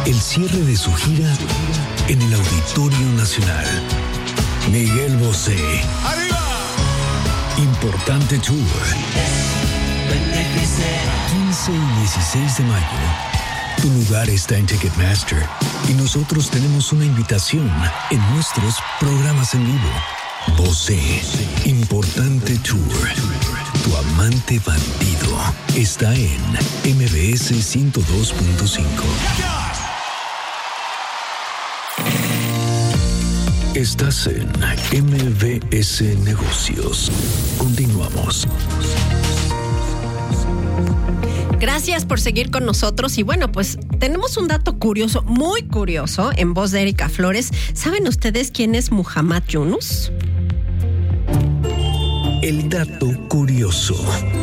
el cierre de su gira en el Auditorio Nacional. Miguel Bosé. ¡Arriba! Importante Tour. 15 y 16 de mayo. Tu lugar está en Ticketmaster y nosotros tenemos una invitación en nuestros programas en vivo. Bosé, Importante Tour. Tu amante bandido está en MBS 102.5. Estás en MBS Negocios. Continuamos. Gracias por seguir con nosotros. Y bueno, pues tenemos un dato curioso, muy curioso, en voz de Erika Flores. ¿Saben ustedes quién es Muhammad Yunus? El dato curioso.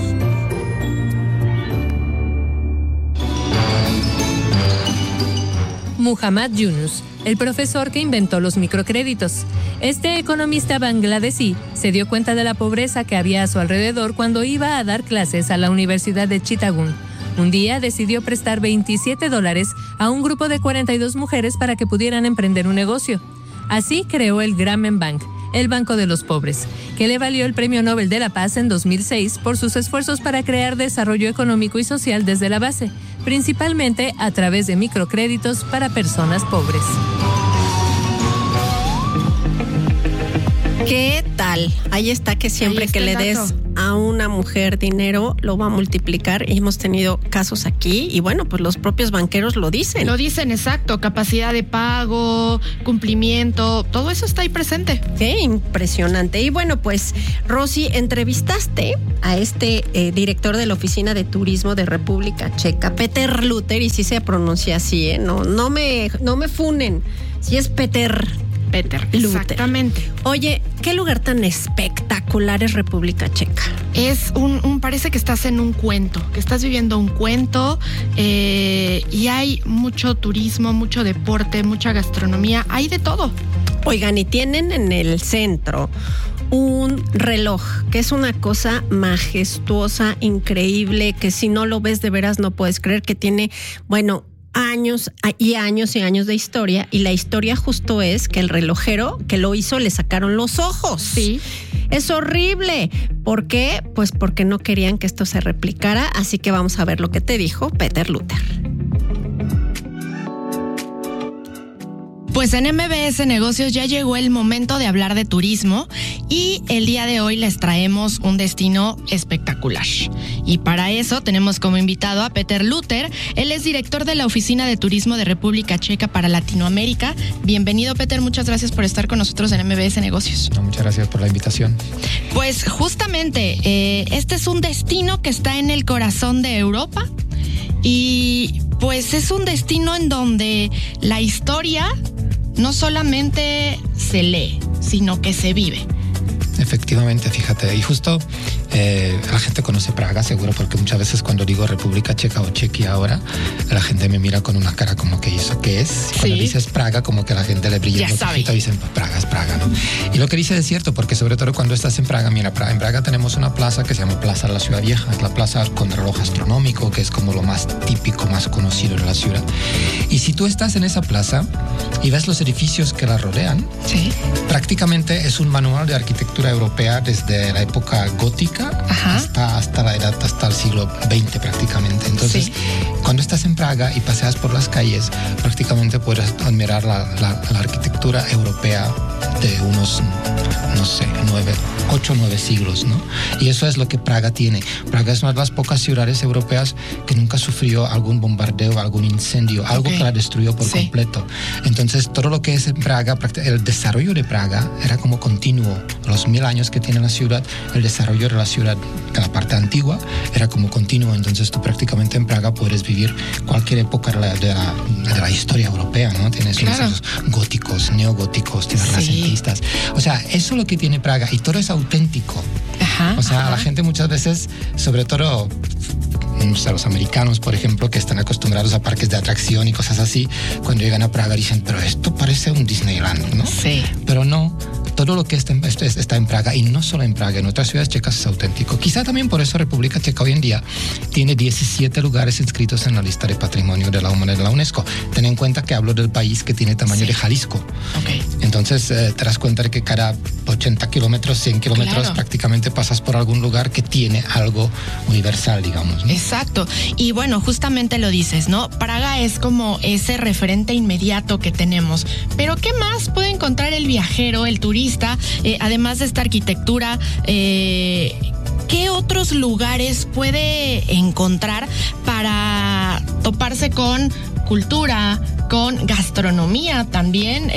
Muhammad Yunus, el profesor que inventó los microcréditos. Este economista bangladesí se dio cuenta de la pobreza que había a su alrededor cuando iba a dar clases a la Universidad de Chittagong. Un día decidió prestar $27 a un grupo de 42 mujeres para que pudieran emprender un negocio. Así creó el Grameen Bank, el Banco de los Pobres, que le valió el Premio Nobel de la Paz en 2006 por sus esfuerzos para crear desarrollo económico y social desde la base, principalmente a través de microcréditos para personas pobres. ¿Qué tal? Ahí está, que siempre que le des a una mujer dinero lo va a multiplicar. Y hemos tenido casos aquí y bueno, pues los propios banqueros lo dicen. Lo dicen, exacto. Capacidad de pago, cumplimiento, todo eso está ahí presente. Qué impresionante. Y bueno, pues Rosy, entrevistaste a este director de la Oficina de Turismo de República Checa, Peter Luther, y sí se pronuncia así, no me funen. Sí es Peter Luther. Exactamente. Oye, ¿qué lugar tan espectacular es República Checa? Es parece que estás en un cuento, que estás viviendo un cuento, y hay mucho turismo, mucho deporte, mucha gastronomía, hay de todo. Oigan, y tienen en el centro un reloj, que es una cosa majestuosa, increíble, que si no lo ves de veras no puedes creer que tiene, bueno, años y años y años de historia, y la historia justo es que el relojero que lo hizo le sacaron los ojos. Sí. Es horrible. ¿Por qué? Pues porque no querían que esto se replicara, así que vamos a ver lo que te dijo Peter Luther. Pues en MBS Negocios ya llegó el momento de hablar de turismo y el día de hoy les traemos un destino espectacular. Y para eso tenemos como invitado a Peter Luther. Él es director de la Oficina de Turismo de República Checa para Latinoamérica. Bienvenido, Peter, muchas gracias por estar con nosotros en MBS Negocios. Muchas gracias por la invitación. Pues justamente, este es un destino que está en el corazón de Europa y pues es un destino en donde la historia no solamente se lee, sino que se vive. Efectivamente, fíjate, y justo la gente conoce Praga, seguro, porque muchas veces cuando digo República Checa o Chequia ahora, la gente me mira con una cara como que ¿eso qué es? Cuando dices Praga, como que la gente le brilla un poquito y dicen, pues Praga es Praga, ¿no? Y lo que dice es cierto, porque sobre todo cuando estás en Praga, mira, en Praga tenemos una plaza que se llama Plaza de la Ciudad Vieja, es la plaza con reloj astronómico, que es como lo más típico, más conocido de la ciudad. Y si tú estás en esa plaza y ves los edificios que la rodean, prácticamente es un manual de arquitectura europea desde la época gótica hasta el siglo XX prácticamente. Entonces, cuando estás en Praga y paseas por las calles, prácticamente puedes admirar la arquitectura europea de unos, no sé, 8 o 9 siglos, ¿no? Y eso es lo que Praga tiene. Praga es una de las pocas ciudades europeas que nunca sufrió algún bombardeo, algún incendio, algo que la destruyó por completo. Entonces, todo lo que es en Praga, el desarrollo de Praga era como continuo. Los 1000 años que tiene la ciudad, el desarrollo de la ciudad, de la parte antigua, era como continuo. Entonces, tú prácticamente en Praga puedes vivir cualquier época de la historia europea, ¿no? Tienes unos góticos, neogóticos, tienes renacentistas. O sea, eso es lo que tiene Praga y todo es auténtico. O sea, la gente muchas veces, sobre todo, no sé, los americanos, por ejemplo, que están acostumbrados a parques de atracción y cosas así, cuando llegan a Praga dicen, pero esto parece un Disneyland, ¿no? Sí. Pero no. todo lo que está en Praga, y no solo en Praga, en otras ciudades checas es auténtico. Quizá también por eso República Checa hoy en día tiene 17 lugares inscritos en la lista de Patrimonio de la Humanidad de la UNESCO. Ten en cuenta que hablo del país que tiene tamaño de Jalisco. Okay. Entonces te das cuenta de que cada 80 kilómetros, 100 kilómetros prácticamente pasas por algún lugar que tiene algo universal, digamos, ¿no? Exacto. Y bueno, justamente lo dices, ¿no? Praga es como ese referente inmediato que tenemos. Pero ¿qué más puede encontrar el viajero, el turista, además de esta arquitectura? ¿Qué otros lugares puede encontrar para toparse con cultura, con gastronomía también?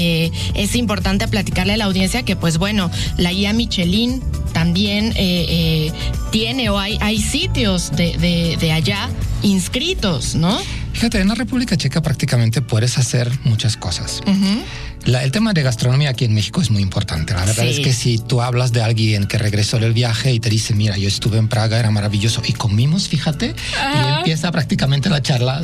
Es importante platicarle a la audiencia que, pues bueno, la guía Michelin también tiene, o hay sitios de allá inscritos, ¿no? Fíjate, en la República Checa prácticamente puedes hacer muchas cosas. Uh-huh. El tema de gastronomía aquí en México es muy importante. La verdad es que si tú hablas de alguien que regresó del viaje y te dice, mira, yo estuve en Praga, era maravilloso, y comimos, fíjate, y empieza prácticamente la charla,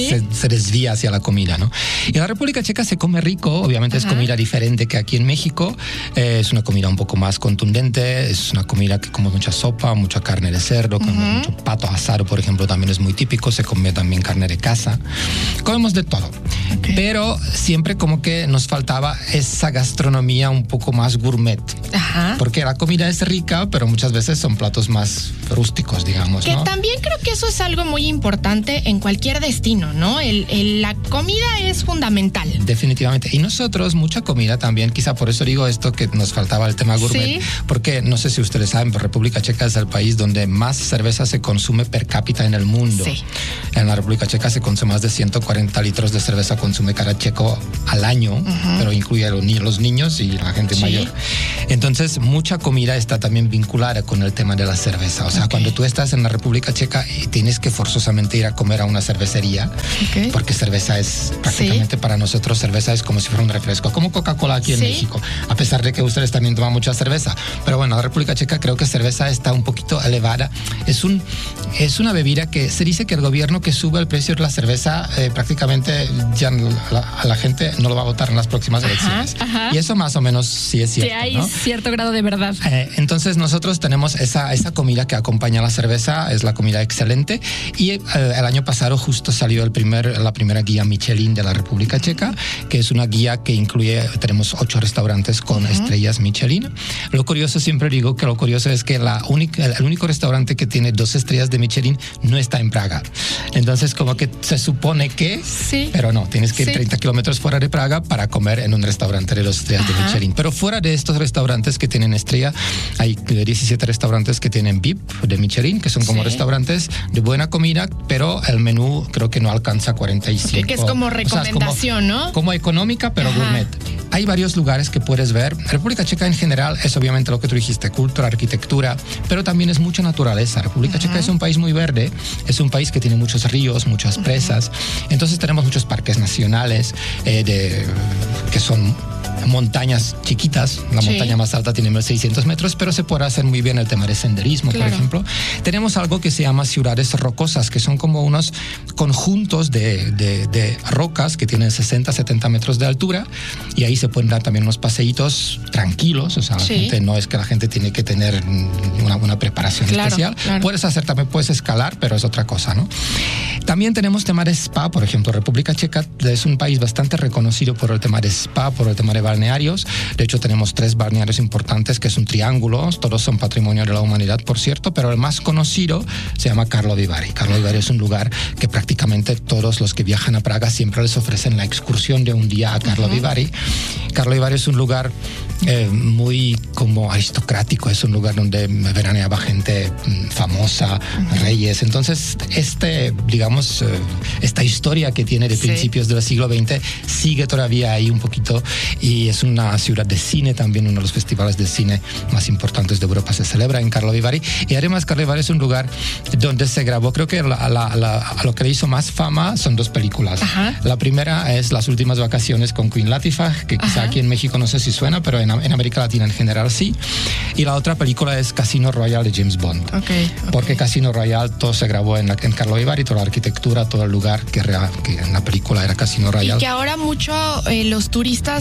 se desvía hacia la comida, ¿no? Y en la República Checa se come rico, obviamente es comida diferente que aquí en México, es una comida un poco más contundente, es una comida que come mucha sopa, mucha carne de cerdo, mucho pato asado, por ejemplo, también es muy típico, se come también carne de casa, comemos de todo, pero siempre como que nos faltaba esa gastronomía un poco más gourmet. Ajá. Porque la comida es rica, pero muchas veces son platos más rústicos, digamos, que ¿no? También creo que eso es algo muy importante en cualquier destino, ¿no? La comida es fundamental. Definitivamente. Y nosotros, mucha comida también, quizá por eso digo esto, que nos faltaba el tema gourmet. Sí. Porque no sé si ustedes saben, pero República Checa es el país donde más cerveza se consume per cápita en el mundo. Sí. En la República Checa se consume más de 140 litros de cerveza, consume cada checo al año, pero incluye a los niños y la gente mayor. Entonces, mucha comida está también vinculada con el tema de la cerveza. O sea, cuando tú estás en la República Checa tienes que forzosamente ir a comer a una cervecería, porque cerveza es prácticamente para nosotros, cerveza es como si fuera un refresco, como Coca-Cola aquí en México, a pesar de que ustedes también toman mucha cerveza. Pero bueno, la República Checa creo que cerveza está un poquito elevada. Es una bebida que se dice que el gobierno que sube el precio de la cerveza prácticamente ya a la gente no lo va a votar en las próximas elecciones. Y eso más o menos sí es cierto. Sí, hay, ¿no? cierto grado de verdad. Entonces nosotros tenemos esa comida que acompaña a la cerveza, es la comida excelente. Y el año pasado justo salió la primera guía Michelin de la República Checa, que es una guía que tenemos 8 restaurantes con estrellas Michelin. Lo curioso, siempre digo que lo curioso es que el único restaurante que tiene 2 estrellas de Michelin no está en Praga. Entonces como que se supone que, pero no, tienes que ir 30 kilómetros fuera de Praga para comer en un restaurante de 2 estrellas de Michelin. Pero fuera de estos restaurantes que tienen estrella, hay 17 restaurantes que tienen VIP de Michelin, que son como restaurantes de buena comida, pero el menú creo que no alcanza 45. Que es como recomendación, ¿no? Como económica, pero gourmet. Hay varios lugares que puedes ver. República Checa en general es obviamente lo que tú dijiste, cultura, arquitectura, pero también es mucha naturaleza. República Checa es un país muy verde, es un país que tiene muchos ríos, muchas presas, entonces tenemos muchos parques nacionales que son montañas chiquitas. La montaña más alta tiene 1.600 metros, pero se puede hacer muy bien el tema de senderismo, por ejemplo. Tenemos algo que se llama ciudades rocosas, que son como unos conjuntos de rocas que tienen 60, 70 metros de altura, y ahí se pueden dar también unos paseitos tranquilos. O sea, la gente, no es que la gente tiene que tener una preparación especial. Puedes escalar, pero es otra cosa, ¿no? También tenemos tema de spa, por ejemplo. República Checa es un país bastante reconocido por el tema de spa, por el tema de balnearios. De hecho, tenemos 3 balnearios importantes, que es un triángulo. Todos son patrimonio de la humanidad, por cierto, pero el más conocido se llama Karlovy Vary. Karlovy Vary es un lugar que prácticamente todos los que viajan a Praga siempre les ofrecen la excursión de un día a Karlovy Vary. Karlovy Vary es un lugar muy como aristocrático, es un lugar donde veraneaba gente famosa, reyes. Entonces, digamos, esta historia que tiene de principios del siglo XX sigue todavía ahí un poquito, y es una ciudad de cine también. Uno de los festivales de cine más importantes de Europa se celebra en Karlovy Vary, y además Karlovy Vary es un lugar donde se grabó, creo que a lo que le hizo más fama son 2 películas. La primera es Las últimas vacaciones con Queen Latifah, que quizá aquí en México no sé si suena, pero en América Latina en general sí. Y la otra película es Casino Royale de James Bond. Porque Casino Royale todo se grabó en Karlovy Vary, toda la arquitectura, todo el lugar que en la película era Casino Royale. Y que ahora mucho los turistas están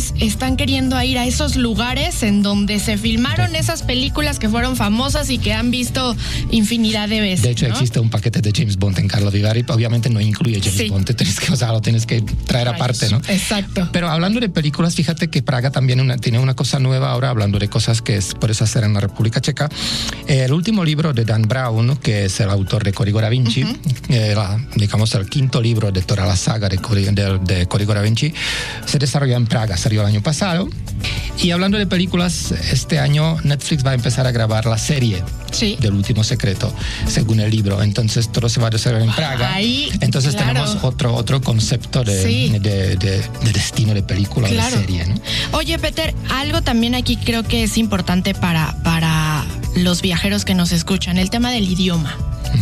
están queriendo ir a esos lugares en donde se filmaron esas películas que fueron famosas y que han visto infinidad de veces. De hecho, existe un paquete de James Bond en Carlo Vivari, obviamente no incluye James Bond, lo tienes que traer aparte, ¿no? Exacto. Pero hablando de películas, fíjate que Praga también tiene una cosa nueva ahora, hablando de cosas que puedes hacer en la República Checa. El último libro de Dan Brown, que es el autor de Código Da Vinci, digamos el quinto libro de toda la saga de Código Da Vinci, se desarrolló en Praga, salió el año pasado. Y hablando de películas, este año Netflix va a empezar a grabar la serie del Último Secreto, según el libro. Entonces todo se va a desarrollar en Praga. Entonces tenemos otro concepto de destino de película o de serie, ¿no? Oye, Peter, algo también aquí creo que es importante para los viajeros que nos escuchan, el tema del idioma.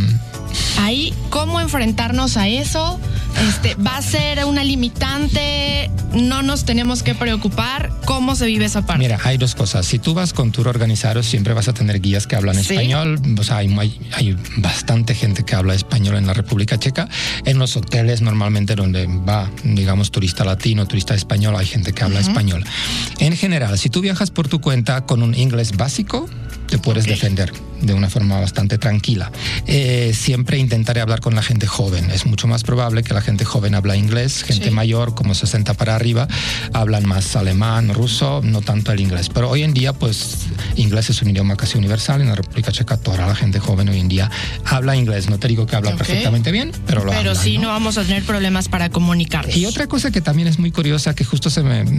Ahí, ¿cómo enfrentarnos a eso? ¿Va a ser una limitante? ¿No nos tenemos que preocupar? ¿Cómo se vive esa parte? Mira, hay dos cosas. Si tú vas con tour organizado, siempre vas a tener guías que hablan español. O sea, hay bastante gente que habla español en la República Checa. En los hoteles, normalmente, donde va, digamos, turista latino, turista español, hay gente que habla español. En general, si tú viajas por tu cuenta con un inglés básico, te puedes defender de una forma bastante tranquila. Siempre intentaré hablar con la gente joven. Es mucho más probable que la gente joven habla inglés. Gente mayor, como 60 para arriba, hablan más alemán, ruso, no tanto el inglés. Pero hoy en día, pues, inglés es un idioma casi universal. En la República Checa, toda la gente joven hoy en día habla inglés. No te digo que habla perfectamente bien, pero lo habla. Pero sí, ¿no? Vamos a tener problemas para comunicarnos. Y otra cosa que también es muy curiosa, que justo se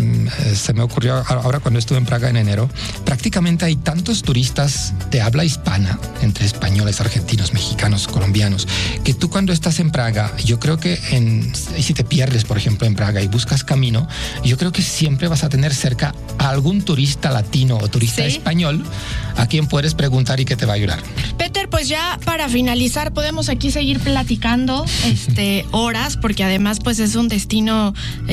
me ocurrió ahora cuando estuve en Praga en enero, prácticamente hay tantos turistas de habla hispana, entre españoles, argentinos, mexicanos, colombianos, que tú cuando estás en Praga, yo creo que si te pierdes, por ejemplo, en Praga y buscas camino, yo creo que siempre vas a tener cerca a algún turista latino o turista español a quien puedes preguntar y que te va a ayudar. Peter, pues ya para finalizar, podemos aquí seguir platicando horas, porque además pues es un destino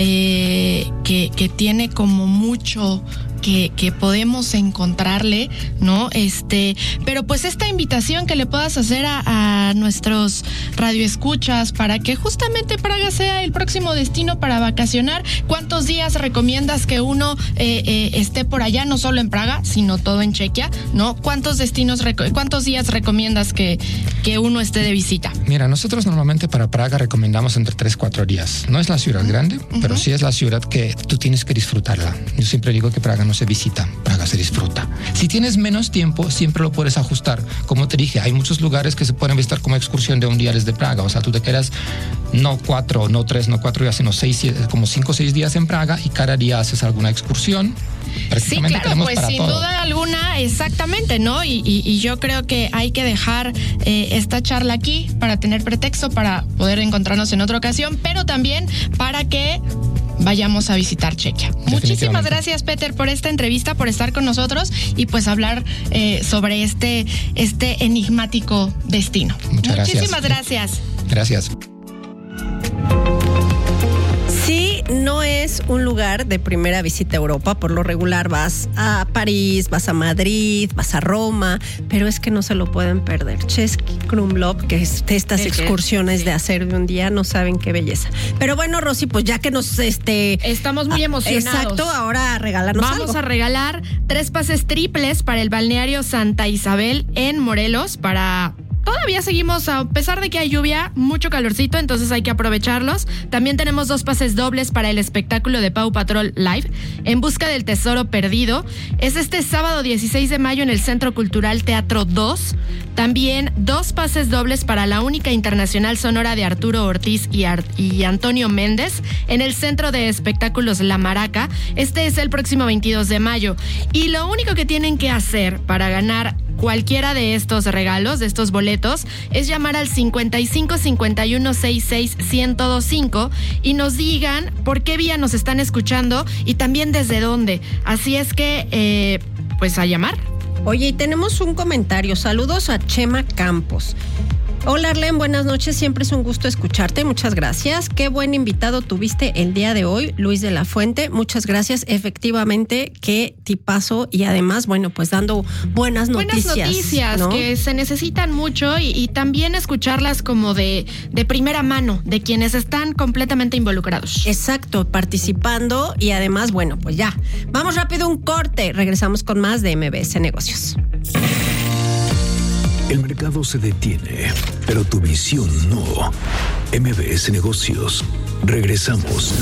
que tiene como mucho que podemos encontrarle, ¿no? Pero pues esta invitación que le puedas hacer a nuestros radioescuchas para que justamente Praga sea el próximo destino para vacacionar. ¿Cuántos días recomiendas que uno esté por allá, no solo en Praga, sino todo en Chequia, ¿no? ¿Cuántos días recomiendas que uno esté de visita? Mira, nosotros normalmente para Praga recomendamos entre 3-4 días. No es la ciudad grande, pero sí es la ciudad que tú tienes que disfrutarla. Yo siempre digo que Praga no se visita, Praga se disfruta. Si tienes menos tiempo, siempre lo puedes ajustar. Como te dije, hay muchos lugares que se pueden visitar como excursión de un día desde Praga. O sea, tú te quedas no 4, no 3, no 4 días, sino 5 o 6 días en Praga y cada día haces alguna excursión. Sí, claro, pues sin duda alguna, exactamente, ¿no? Y yo creo que hay que dejar esta charla aquí para tener pretexto para poder encontrarnos en otra ocasión, pero también para que vayamos a visitar Chequia. Muchísimas gracias, Peter, por esta entrevista, por estar con nosotros y pues hablar sobre este enigmático destino. Muchísimas gracias. Gracias. Sí, no es un lugar de primera visita a Europa. Por lo regular vas a París, vas a Madrid, vas a Roma, pero es que no se lo pueden perder. Český Krumlov, que es de estas excursiones de hacer de un día, no saben qué belleza. Pero bueno, Rosy, pues ya que nos estamos muy emocionados. Exacto, ahora regalarnos algo. Vamos a regalar 3 pases triples para el balneario Santa Isabel en Morelos para... Todavía seguimos, a pesar de que hay lluvia, mucho calorcito, entonces hay que aprovecharlos. También tenemos 2 pases dobles para el espectáculo de Paw Patrol Live, En Busca del Tesoro Perdido. Es este sábado 16 de mayo en el Centro Cultural Teatro 2. También 2 pases dobles para la única internacional sonora de Arturo Ortiz y Antonio Méndez en el Centro de Espectáculos La Maraca. Este es el próximo 22 de mayo. Y lo único que tienen que hacer para ganar cualquiera de estos regalos, de estos boletos, es llamar al 55 51 66 1025 y nos digan por qué vía nos están escuchando y también desde dónde. Así es que, pues a llamar. Oye, y tenemos un comentario. Saludos a Chema Campos. Hola Arlene, buenas noches, siempre es un gusto escucharte, muchas gracias. Qué buen invitado tuviste el día de hoy, Luis de la Fuente, muchas gracias. Efectivamente, qué tipazo y además, bueno, pues dando buenas noticias. Buenas noticias, ¿no? Que se necesitan mucho y también escucharlas como de primera mano, de quienes están completamente involucrados. Exacto, participando y además, bueno, pues ya, vamos rápido un corte, regresamos con más de MBS Negocios. El mercado se detiene, pero tu visión no. MBS Negocios. Regresamos.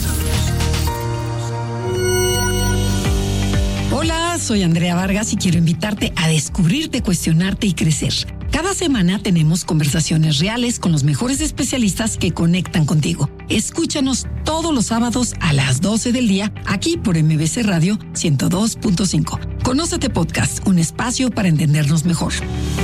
Hola, soy Andrea Vargas y quiero invitarte a descubrirte, cuestionarte y crecer. Cada semana tenemos conversaciones reales con los mejores especialistas que conectan contigo. Escúchanos todos los sábados a las 12 del día, aquí por MBC Radio 102.5. Conócete Podcast, un espacio para entendernos mejor.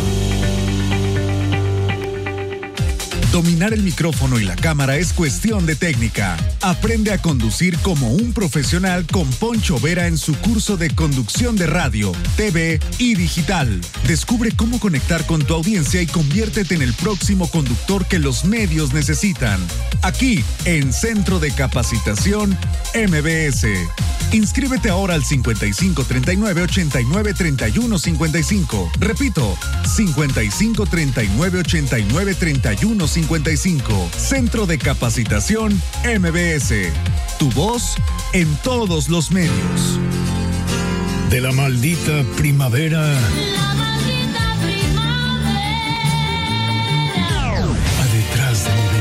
Dominar el micrófono y la cámara es cuestión de técnica. Aprende a conducir como un profesional con Poncho Vera en su curso de conducción de radio, TV y digital. Descubre cómo conectar con tu audiencia y conviértete en el próximo conductor que los medios necesitan. Aquí, en Centro de Capacitación MBS. Inscríbete ahora al 5539-893155. Repito, 5539-893155. Centro de Capacitación MBS. Tu voz en todos los medios. De la maldita primavera. La maldita primavera. A detrás de mi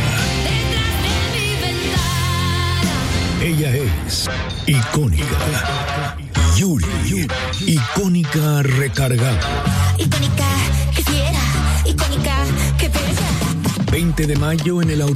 ventana. Ella es icónica. Yuli. Icónica recargada. Icónica que fiera. Icónica que bella. 20 de mayo en el